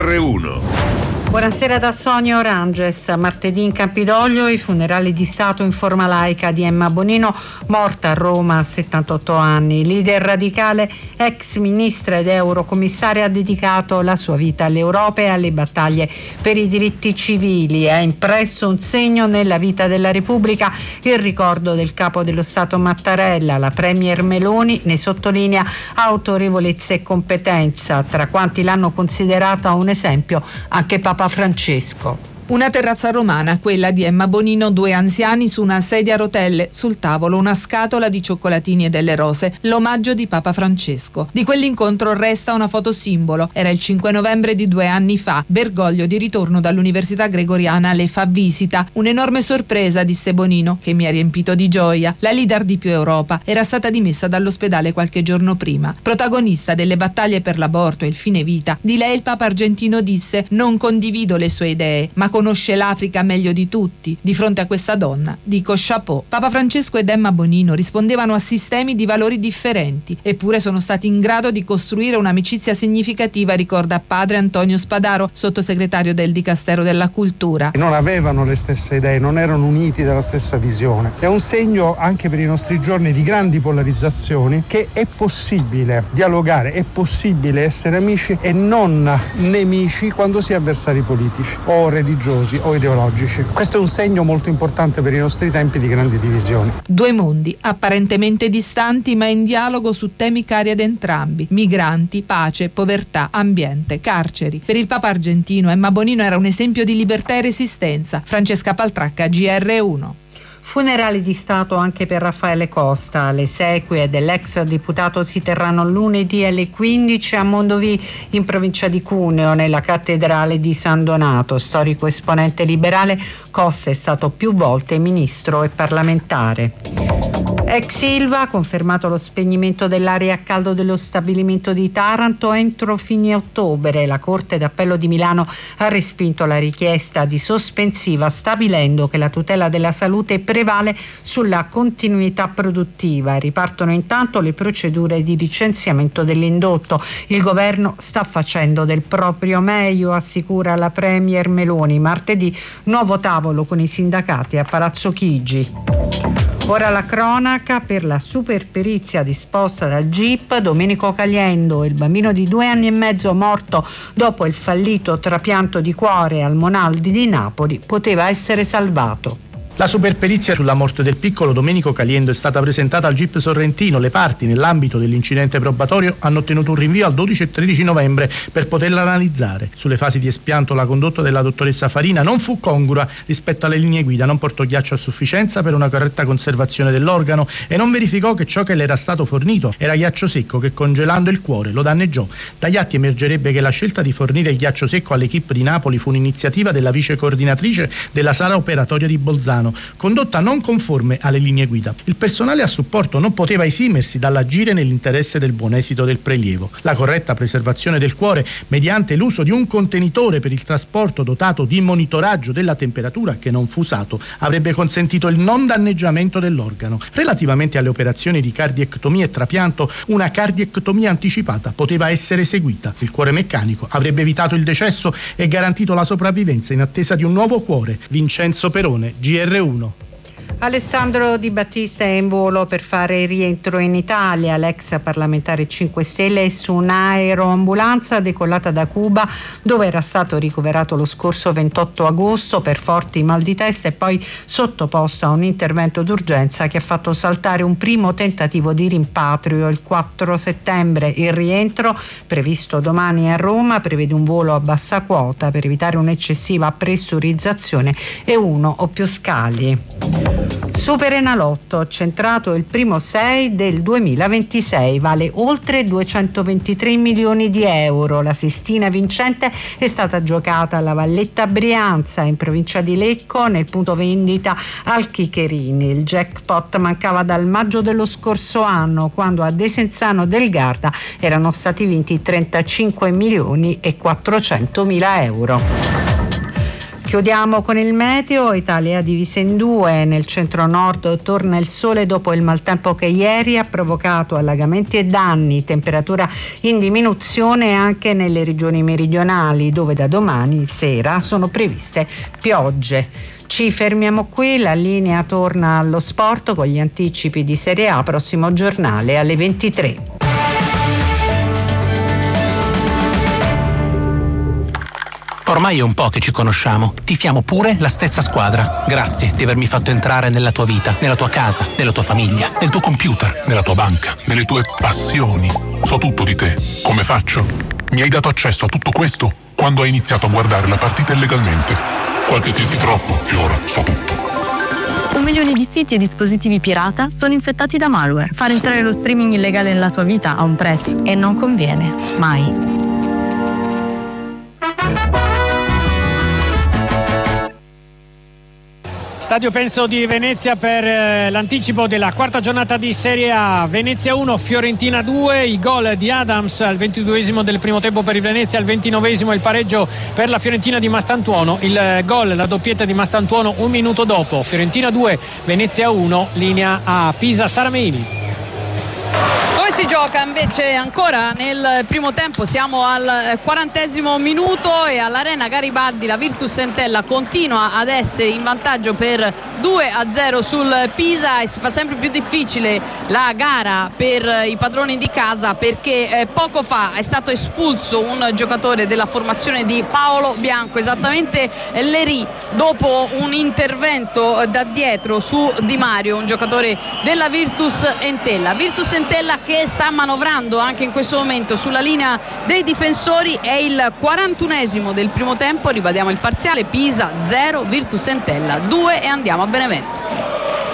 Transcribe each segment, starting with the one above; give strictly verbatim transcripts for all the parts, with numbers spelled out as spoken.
erre uno. Buonasera da Sonia Oranges. Martedì in Campidoglio i funerali di Stato in forma laica di Emma Bonino, morta a Roma a settantotto anni. Leader radicale, ex ministra ed eurocommissaria, ha dedicato la sua vita all'Europa e alle battaglie per i diritti civili. Ha impresso un segno nella vita della Repubblica il ricordo del capo dello Stato Mattarella. La premier Meloni ne sottolinea autorevolezza e competenza. Tra quanti l'hanno considerata un esempio anche Papa Francesco. Una terrazza romana, quella di Emma Bonino, due anziani su una sedia a rotelle, sul tavolo una scatola di cioccolatini e delle rose, l'omaggio di Papa Francesco. Di quell'incontro resta una foto simbolo. Era il cinque novembre di due anni fa. Bergoglio di ritorno dall'Università Gregoriana le fa visita. Un'enorme sorpresa, disse Bonino, che mi ha riempito di gioia. La leader di Più Europa era stata dimessa dall'ospedale qualche giorno prima. Protagonista delle battaglie per l'aborto e il fine vita, di lei il Papa argentino disse: non condivido le sue idee, ma conosce l'Africa meglio di tutti. Di fronte a questa donna dico chapeau. Papa Francesco ed Emma Bonino rispondevano a sistemi di valori differenti, eppure sono stati in grado di costruire un'amicizia significativa, ricorda padre Antonio Spadaro, sottosegretario del Dicastero della Cultura. Non avevano le stesse idee, non erano uniti dalla stessa visione. È un segno anche per i nostri giorni di grandi polarizzazioni che è possibile dialogare, è possibile essere amici e non nemici quando si è avversari politici o religiosi o ideologici. Questo è un segno molto importante per i nostri tempi di grandi divisioni. Due mondi apparentemente distanti ma in dialogo su temi cari ad entrambi: migranti, pace, povertà, ambiente, carceri. Per il Papa argentino Emma Bonino era un esempio di libertà e resistenza. Francesca Paltracca, G R uno. Funerali di Stato anche per Raffaele Costa. Le esequie dell'ex deputato si terranno lunedì alle quindici a Mondovì, in provincia di Cuneo, nella cattedrale di San Donato. Storico esponente liberale, Costa è stato più volte ministro e parlamentare. Ex Ilva ha confermato lo spegnimento dell'area a caldo dello stabilimento di Taranto entro fine ottobre. La Corte d'Appello di Milano ha respinto la richiesta di sospensiva, stabilendo che la tutela della salute prevale sulla continuità produttiva. Ripartono intanto le procedure di licenziamento dell'indotto. Il governo sta facendo del proprio meglio, assicura la premier Meloni. Martedì nuovo tavolo con i sindacati a Palazzo Chigi. Ora la cronaca. Per la superperizia disposta dal G I P, Domenico Caliendo, il bambino di due anni e mezzo morto dopo il fallito trapianto di cuore al Monaldi di Napoli, poteva essere salvato. La superperizia sulla morte del piccolo Domenico Caliendo è stata presentata al G I P sorrentino. Le parti, nell'ambito dell'incidente probatorio, hanno ottenuto un rinvio al dodici e tredici novembre per poterla analizzare. Sulle fasi di espianto la condotta della dottoressa Farina non fu congrua rispetto alle linee guida, non portò ghiaccio a sufficienza per una corretta conservazione dell'organo e non verificò che ciò che le era stato fornito era ghiaccio secco che, congelando il cuore, lo danneggiò. Dagli atti emergerebbe che la scelta di fornire il ghiaccio secco all'equipe di Napoli fu un'iniziativa della vice coordinatrice della sala operatoria di Bolzano, condotta non conforme alle linee guida. Il personale a supporto non poteva esimersi dall'agire nell'interesse del buon esito del prelievo. La corretta preservazione del cuore mediante l'uso di un contenitore per il trasporto dotato di monitoraggio della temperatura, che non fu usato, avrebbe consentito il non danneggiamento dell'organo. Relativamente alle operazioni di cardiectomia e trapianto, una cardiectomia anticipata poteva essere eseguita. Il cuore meccanico avrebbe evitato il decesso e garantito la sopravvivenza in attesa di un nuovo cuore. Vincenzo Perone, G R uno. Alessandro Di Battista è in volo per fare rientro in Italia. L'ex parlamentare cinque Stelle è su un'aeroambulanza decollata da Cuba, dove era stato ricoverato lo scorso ventotto agosto per forti mal di testa e poi sottoposto a un intervento d'urgenza che ha fatto saltare un primo tentativo di rimpatrio il quattro settembre. Il rientro, previsto domani a Roma, prevede un volo a bassa quota per evitare un'eccessiva pressurizzazione e uno o più scali. Super Enalotto, centrato il primo sei del duemilaventisei, vale oltre duecentoventitré milioni di euro. La sestina vincente è stata giocata alla Valletta Brianza, in provincia di Lecco, nel punto vendita al Chicherini. Il jackpot mancava dal maggio dello scorso anno, quando a Desenzano del Garda erano stati vinti trentacinque milioni e quattrocentomila euro. Chiudiamo con il meteo. Italia divisa in due, nel centro-nord torna il sole dopo il maltempo che ieri ha provocato allagamenti e danni, temperatura in diminuzione anche nelle regioni meridionali dove da domani sera sono previste piogge. Ci fermiamo qui, la linea torna allo sport con gli anticipi di Serie A, prossimo giornale alle ventitré. Ormai è un po' che ci conosciamo. Tifiamo pure la stessa squadra. Grazie di avermi fatto entrare nella tua vita, nella tua casa, nella tua famiglia, nel tuo computer, nella tua banca, nelle tue passioni. So tutto di te. Come faccio? Mi hai dato accesso a tutto questo quando hai iniziato a guardare la partita illegalmente. Qualche click troppo e ora so tutto. Un milione di siti e dispositivi pirata sono infettati da malware. Far entrare lo streaming illegale nella tua vita ha un prezzo e non conviene. Mai. Stadio Penso di Venezia per eh, l'anticipo della quarta giornata di Serie A. Venezia uno, Fiorentina due, i gol di Adams al ventiduesimo del primo tempo per il Venezia, al ventinovesimo il pareggio per la Fiorentina di Mastantuono, il eh, gol, la doppietta di Mastantuono un minuto dopo. Fiorentina due, Venezia uno, linea a Pisa Sarameini. Si gioca invece ancora nel primo tempo, siamo al quarantesimo minuto e all'Arena Garibaldi la Virtus Entella continua ad essere in vantaggio per due a zero sul Pisa e si fa sempre più difficile la gara per i padroni di casa perché poco fa è stato espulso un giocatore della formazione di Paolo Bianco, esattamente Lerì, dopo un intervento da dietro su Di Mario, un giocatore della Virtus Entella. Virtus Entella che sta manovrando anche in questo momento sulla linea dei difensori. È il quarantunesimo del primo tempo, ribadiamo il parziale: Pisa zero, Virtus Entella due, e andiamo a Benevento.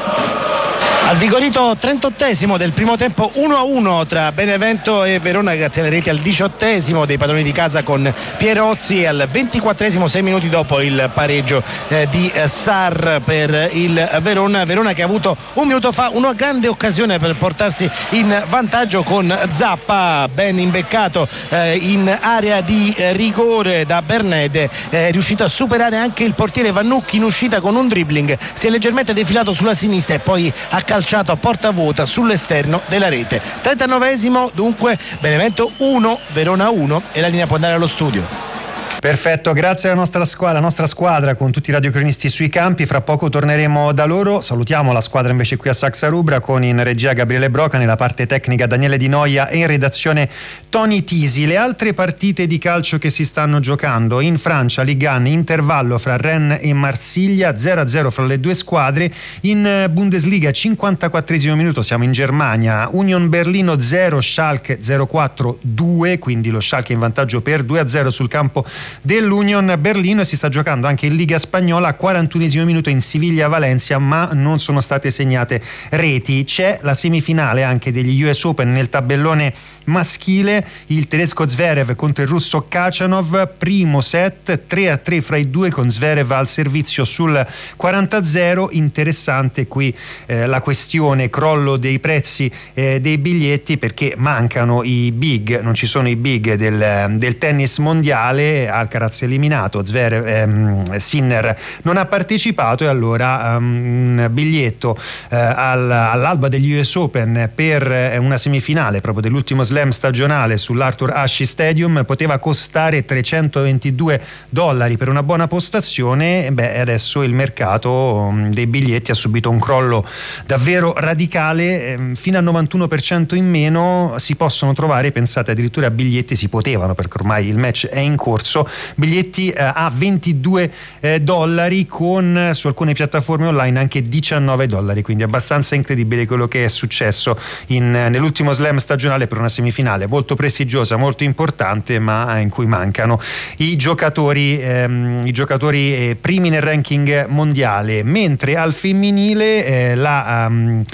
Al vigorito trentottesimo del primo tempo uno a uno tra Benevento e Verona grazie alle reti al diciottesimo dei padroni di casa con Pierozzi, e al ventiquattresimo, sei minuti dopo, il pareggio eh, di eh, Sarr per il Verona. Verona che ha avuto un minuto fa una grande occasione per portarsi in vantaggio con Zappa, ben imbeccato eh, in area di eh, rigore da Bernede, è riuscito a superare anche il portiere Vannucchi in uscita con un dribbling, si è leggermente defilato sulla sinistra e poi ha calciato a porta vuota sull'esterno della rete. trentanovesimo dunque, Benevento uno, Verona uno, e la linea può andare allo studio. Perfetto, grazie alla nostra squadra, la nostra squadra con tutti i radiocronisti sui campi. Fra poco torneremo da loro. Salutiamo la squadra invece qui a Saxa Rubra, con in regia Gabriele Broca, nella parte tecnica Daniele Di Noia e in redazione Tony Tisi. Le altre partite di calcio che si stanno giocando in Francia: Ligue uno, intervallo fra Rennes e Marsiglia, zero a zero fra le due squadre. In Bundesliga, cinquantaquattresimo minuto, siamo in Germania, Union Berlino zero, Schalke zero quattro due, quindi lo Schalke in vantaggio per due a zero sul campo dell'Union Berlino. E si sta giocando anche in Liga Spagnola, quarantunesimo minuto, in Siviglia-Valencia, ma non sono state segnate reti. C'è la semifinale anche degli U S Open nel tabellone maschile, il tedesco Zverev contro il russo Khachanov, primo set tre a tre fra i due, con Zverev al servizio sul quaranta a zero. Interessante qui eh, la questione crollo dei prezzi eh, dei biglietti, perché mancano i big, non ci sono i big del, del tennis mondiale. Alcaraz eliminato, Zverev, ehm, Sinner non ha partecipato, e allora um, un biglietto eh, al, all'alba degli U S Open per eh, una semifinale proprio dell'ultimo slam stagionale sull'Arthur Ashe Stadium poteva costare trecentoventidue dollari per una buona postazione. Beh, adesso il mercato um, dei biglietti ha subito un crollo davvero radicale, ehm, fino al novantuno per cento in meno si possono trovare, pensate, addirittura biglietti, si potevano perché ormai il match è in corso, biglietti eh, a ventidue eh, dollari, con su alcune piattaforme online anche diciannove dollari, quindi abbastanza incredibile quello che è successo in, nell'ultimo slam stagionale per una semifinale molto prestigiosa, molto importante, ma in cui mancano i giocatori ehm, i giocatori eh, primi nel ranking mondiale. Mentre al femminile eh, la um,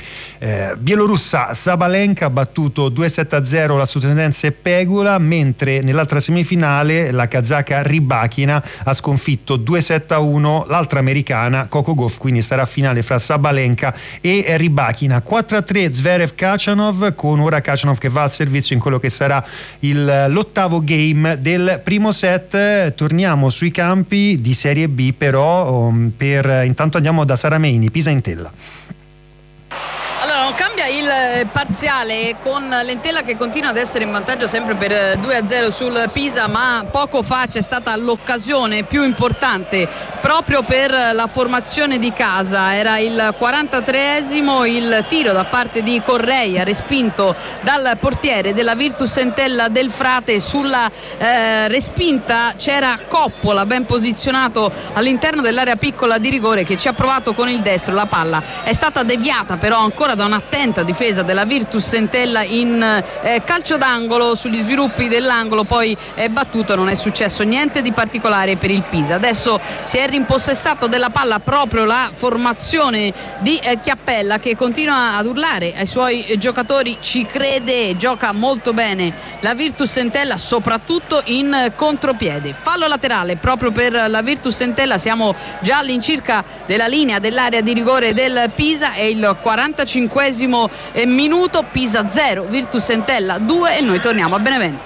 Eh, bielorussa Sabalenka ha battuto due sette a zero la statunitense Pegula, mentre nell'altra semifinale la kazaka Rybakina ha sconfitto due sette a uno l'altra americana Coco Gauff, quindi sarà finale fra Sabalenka e Rybakina. quattro a tre Zverev Khachanov, con ora Khachanov che va al servizio in quello che sarà il, l'ottavo game del primo set. Torniamo sui campi di Serie B però, um, per intanto andiamo da Sara Meini, Pisa Entella. Allora, non cambia il parziale, con l'Entella che continua ad essere in vantaggio sempre per due a zero sul Pisa, ma poco fa c'è stata l'occasione più importante proprio per la formazione di casa. Era il quarantatreesimo, il tiro da parte di Correia respinto dal portiere della Virtus Entella Del Frate. Sulla eh, respinta c'era Coppola ben posizionato all'interno dell'area piccola di rigore, che ci ha provato con il destro. La palla è stata deviata però ancora da un'attenta difesa della Virtus Entella in eh, calcio d'angolo. Sugli sviluppi dell'angolo poi è battuto, non è successo niente di particolare per il Pisa. Adesso si è rimpossessato della palla proprio la formazione di eh, Chiappella, che continua ad urlare ai suoi eh, giocatori, ci crede, gioca molto bene la Virtus Entella soprattutto in eh, contropiede. Fallo laterale proprio per la Virtus Entella, siamo già all'incirca della linea dell'area di rigore del Pisa, è il quarantacinquesimo minuto, Pisa zero, Virtus Entella due, e noi torniamo a Benevento.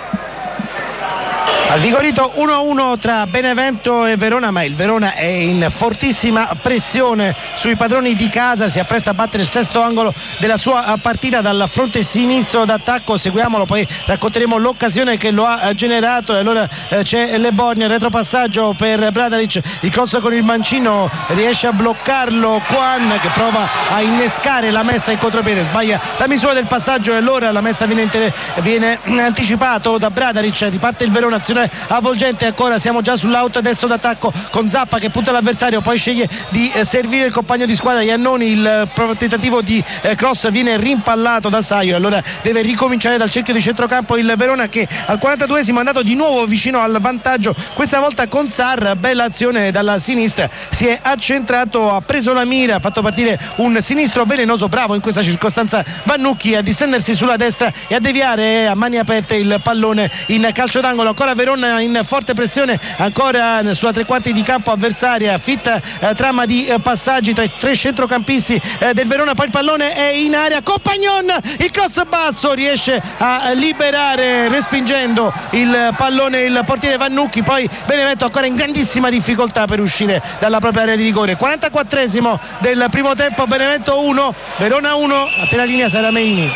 Al Vigorito uno a uno tra Benevento e Verona, ma il Verona è in fortissima pressione sui padroni di casa, si appresta a battere il sesto angolo della sua partita dal fronte sinistro d'attacco. Seguiamolo, poi racconteremo l'occasione che lo ha generato. E allora eh, c'è Le Borgna, retropassaggio per Bradaric, il cross con il mancino, riesce a bloccarlo Quan, che prova a innescare la Mesta in contropiede, sbaglia la misura del passaggio e allora la Mesta viene, inter- viene anticipato da Bradaric. Riparte il Verona, azione avvolgente, ancora siamo già sull'out destro d'attacco con Zappa che punta l'avversario, poi sceglie di eh, servire il compagno di squadra Iannoni. Il eh, tentativo di eh, cross viene rimpallato da Saio e allora deve ricominciare dal cerchio di centrocampo il Verona, che al quarantaduesimo è andato di nuovo vicino al vantaggio, questa volta con Sarr. Bella azione dalla sinistra, si è accentrato, ha preso la mira, ha fatto partire un sinistro velenoso, bravo in questa circostanza Vannucchi a distendersi sulla destra e a deviare a mani aperte il pallone in calcio d'angolo. Ancora Verona in forte pressione, ancora sulla tre quarti di campo avversaria, fitta eh, trama di eh, passaggi tra i tre centrocampisti eh, del Verona, poi il pallone è in area, Compagnon, il cross basso, riesce a liberare respingendo il pallone il portiere Vannucchi. Poi Benevento ancora in grandissima difficoltà per uscire dalla propria area di rigore. quarantaquattresimo del primo tempo, Benevento uno, Verona uno. A te la linea, Sara Meini.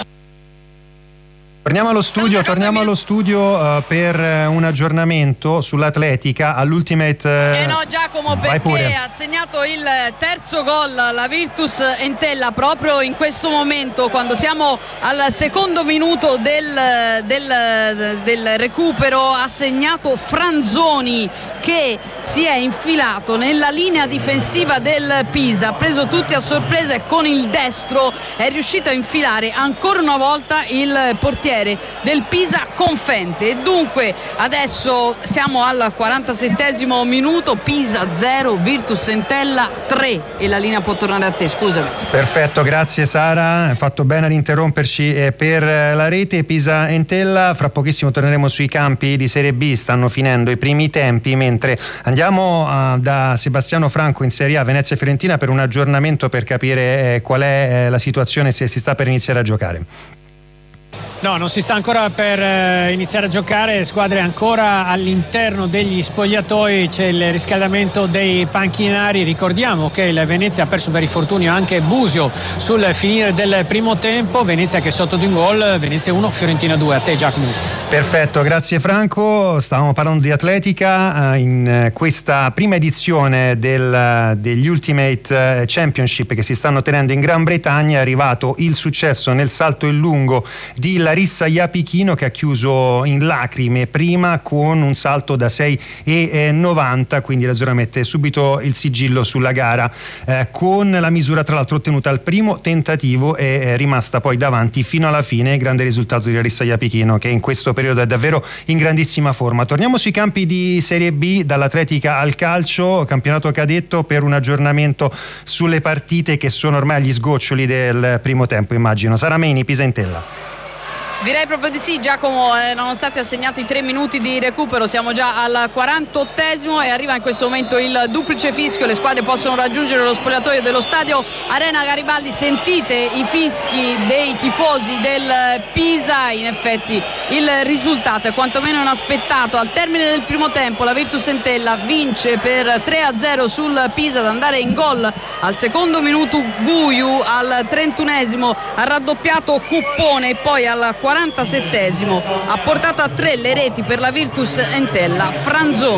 Torniamo allo studio, torniamo allo studio uh, per uh, un aggiornamento sull'atletica all'Ultimate. Uh, eh no Giacomo, perché ha segnato il terzo gol la Virtus Entella proprio in questo momento, quando siamo al secondo minuto del, del, del recupero. Ha segnato Franzoni, che si è infilato nella linea difensiva del Pisa, ha preso tutti a sorpresa e con il destro è riuscito a infilare ancora una volta il portiere del Pisa Confente. E dunque adesso siamo al quarantasettesimo minuto, Pisa zero, Virtus Entella tre, e la linea può tornare a te, scusami. Perfetto, grazie Sara, hai fatto bene ad interromperci per la rete. Pisa Entella, fra pochissimo torneremo sui campi di Serie B, stanno finendo i primi tempi, mentre andiamo uh, da Sebastiano Franco in Serie A, Venezia Fiorentina, per un aggiornamento per capire eh, qual è eh, la situazione, se si sta per iniziare a giocare. No, non si sta ancora per eh, iniziare a giocare, squadre ancora all'interno degli spogliatoi, c'è il riscaldamento dei panchinari. Ricordiamo che il Venezia ha perso per infortunio anche Busio sul finire del primo tempo. Venezia che è sotto di un gol, Venezia uno, Fiorentina due. A te Giacomo. Perfetto, grazie Franco. Stavamo parlando di atletica eh, in questa prima edizione del, degli Ultimate Championship che si stanno tenendo in Gran Bretagna. È arrivato il successo nel salto in lungo di Larissa Larissa Iapichino, che ha chiuso in lacrime prima con un salto da sei e novanta, quindi la Zora mette subito il sigillo sulla gara, eh, con la misura tra l'altro ottenuta al primo tentativo e è rimasta poi davanti fino alla fine. Grande risultato di Larissa Iapichino, che in questo periodo è davvero in grandissima forma. Torniamo sui campi di Serie B, dall'atletica al calcio, campionato cadetto, per un aggiornamento sulle partite che sono ormai agli sgoccioli del primo tempo, immagino. Sara Meini, Pisa Entella. Direi proprio di sì, Giacomo, erano stati assegnati tre minuti di recupero, siamo già al quarantottesimo e arriva in questo momento il duplice fischio, le squadre possono raggiungere lo spogliatoio dello stadio Arena Garibaldi. Sentite i fischi dei tifosi del Pisa, in effetti il risultato è quantomeno inaspettato. Al termine del primo tempo la Virtus Entella vince per tre a zero sul Pisa, ad andare in gol al secondo minuto Guiu, al trentunesimo ha raddoppiato Cuppone e poi al quarantasettesimo ha portato a tre le reti per la Virtus Entella Franzoni.